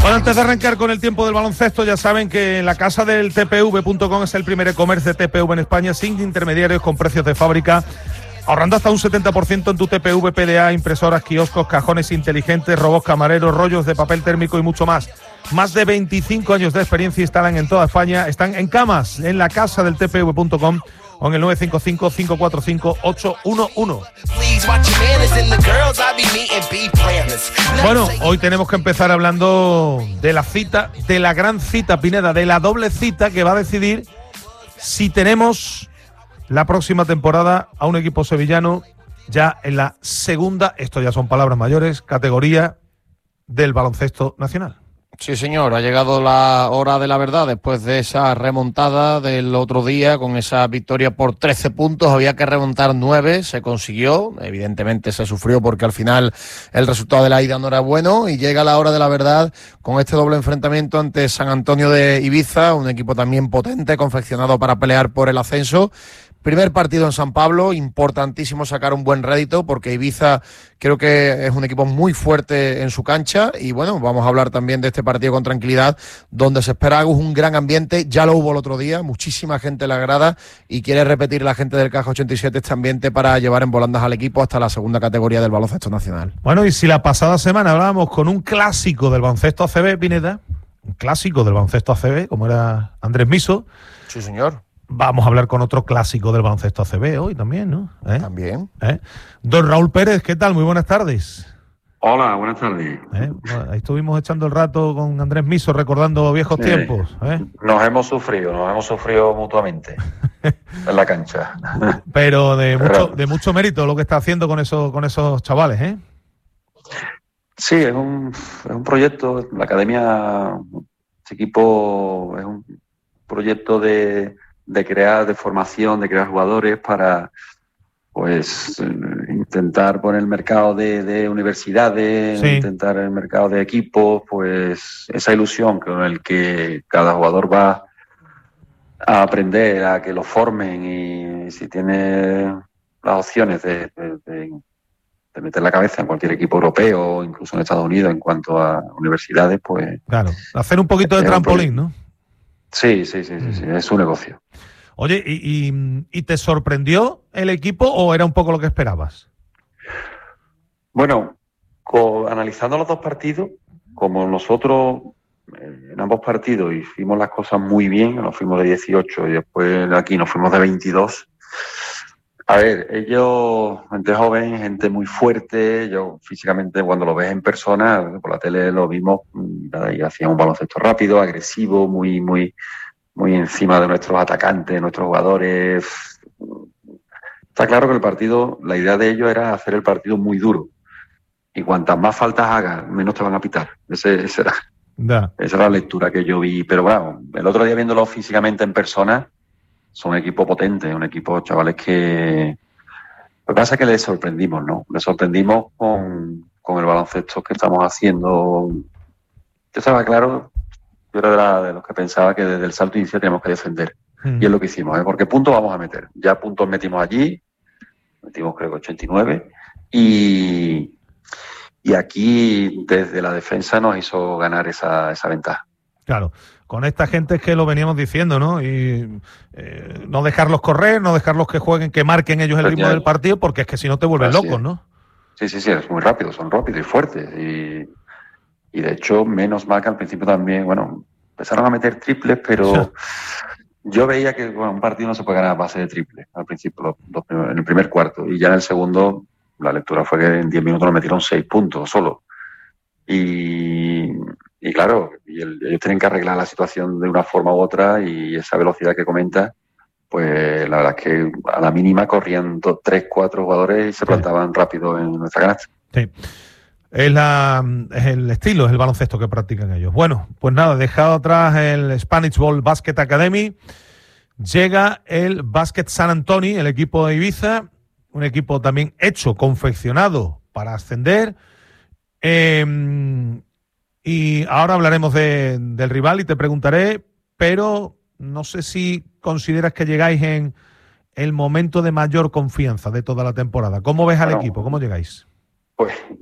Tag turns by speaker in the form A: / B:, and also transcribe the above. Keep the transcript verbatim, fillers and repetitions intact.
A: Bueno, antes de arrancar con el tiempo del baloncesto, ya saben que la casa del T P V punto com es el primer e-commerce de T P V en España, sin intermediarios, con precios de fábrica, ahorrando hasta un setenta por ciento en tu T P V, P D A, impresoras, kioscos, cajones inteligentes, robots camareros, rollos de papel térmico y mucho más. Más de veinticinco años de experiencia instalan en toda España. Están en Camas, en la casa del T P V punto com o en el nueve cinco cinco, cinco cuatro cinco, ocho uno uno. Bueno, hoy tenemos que empezar hablando de la cita, de la gran cita, Pineda, de la doble cita que va a decidir si tenemos la próxima temporada a un equipo sevillano ya en la segunda, esto ya son palabras mayores, categoría del baloncesto nacional.
B: Sí, señor, ha llegado la hora de la verdad después de esa remontada del otro día con esa victoria por trece puntos. Había que remontar nueve, se consiguió, evidentemente se sufrió porque al final el resultado de la ida no era bueno, y llega la hora de la verdad con este doble enfrentamiento ante San Antonio de Ibiza, un equipo también potente, confeccionado para pelear por el ascenso. Primer partido en San Pablo, importantísimo sacar un buen rédito porque Ibiza creo que es un equipo muy fuerte en su cancha, y bueno, vamos a hablar también de este partido con tranquilidad, donde se espera Agus un gran ambiente. Ya lo hubo el otro día, muchísima gente en la grada, y quiere repetir la gente del Caja ochenta y siete este ambiente para llevar en volandas al equipo hasta la segunda categoría del baloncesto nacional.
A: Bueno, y si la pasada semana hablábamos con un clásico del baloncesto A C B, Pineda, un clásico del baloncesto A C B, como era Andrés Miso.
B: Sí, señor.
A: Vamos a hablar con otro clásico del baloncesto A C B hoy también, ¿no? ¿Eh?
B: También.
A: ¿Eh? Don Raúl Pérez, ¿qué tal? Muy buenas tardes.
C: Hola, buenas tardes.
A: ¿Eh? Bueno, ahí estuvimos echando el rato con Andrés Miso, recordando viejos
C: Sí.
A: tiempos. ¿Eh?
C: Nos hemos sufrido, nos hemos sufrido mutuamente en la cancha.
A: Pero de
C: Pero-
A: mucho, de mucho mérito lo que está haciendo con esos, con esos chavales, ¿eh?
C: Sí, es un, es un proyecto, la academia, este equipo es un proyecto de, de crear, de formación, de crear jugadores para pues eh, intentar poner el mercado de, de universidades,
A: Sí.
C: intentar el mercado de equipos, pues esa ilusión con el que cada jugador va a aprender, a que lo formen, y si tiene las opciones de, de, de- de meter la cabeza en cualquier equipo europeo o incluso en Estados Unidos en cuanto a universidades, pues
A: Claro, hacer un poquito de
C: Es un
A: trampolín, ¿no?
C: sí, sí, sí, sí, sí, es su negocio.
A: Oye, ¿y, y, ¿y te sorprendió el equipo o era un poco lo que esperabas?
C: Bueno, co- analizando los dos partidos, como nosotros eh, en ambos partidos hicimos las cosas muy bien, nos fuimos de dieciocho y después de aquí nos fuimos de veintidós. A ver, ellos, gente joven, gente muy fuerte, yo físicamente cuando lo ves en persona, por la tele lo vimos, mm, nada, y hacían un baloncesto rápido, agresivo, muy, muy, muy encima de nuestros atacantes, nuestros jugadores. Está claro que el partido, la idea de ellos era hacer el partido muy duro. Y cuantas más faltas hagas, menos te van a pitar. Ese, ese era,
A: Da.
C: esa era la lectura que yo vi. Pero bueno, el otro día viéndolo físicamente en persona, son un equipo potente, un equipo, chavales, que... Lo que pasa es que les sorprendimos, ¿no? Les sorprendimos con, con el baloncesto que estamos haciendo. Yo estaba claro, yo era de, la- de los que pensaba que desde el salto inicial teníamos que defender.
A: Mm.
C: Y es lo que hicimos, ¿eh? Porque puntos vamos a meter. Ya puntos metimos allí, metimos creo que ochenta y nueve, y, y aquí desde la defensa nos hizo ganar esa, esa ventaja.
A: Claro, con esta gente es que lo veníamos diciendo, ¿no? Y eh, no dejarlos correr, no dejarlos que jueguen, que marquen ellos el ritmo del partido, porque es que si no te vuelves
C: Así
A: locos,
C: es.
A: ¿no?
C: Sí, sí, sí, es muy rápido, son rápidos y fuertes. Y, y de hecho, menos mal que al principio también, bueno, empezaron a meter triples, pero yo veía que bueno, un partido no se puede ganar a base de triples al principio, los, los primeros- en el primer cuarto. Y ya en el segundo, la lectura fue que en diez minutos nos metieron seis puntos solo. Y, y claro, y el- ellos tienen que arreglar la situación de una forma u otra, y esa velocidad que comenta, pues la verdad es que a la mínima corrían dos, tres, cuatro jugadores y se plantaban rápido en nuestra canasta.
A: Sí. Es, la, es el estilo, es el baloncesto que practican ellos. Bueno, pues nada, dejado atrás el Spanish Ball Basket Academy, llega el Basket San Antonio, el equipo de Ibiza, un equipo también hecho, confeccionado para ascender. Eh, y ahora hablaremos de, del rival y te preguntaré, pero no sé si consideras que llegáis en el momento de mayor confianza de toda la temporada. ¿Cómo ves al
C: Bueno,
A: equipo? ¿Cómo llegáis?
C: Pues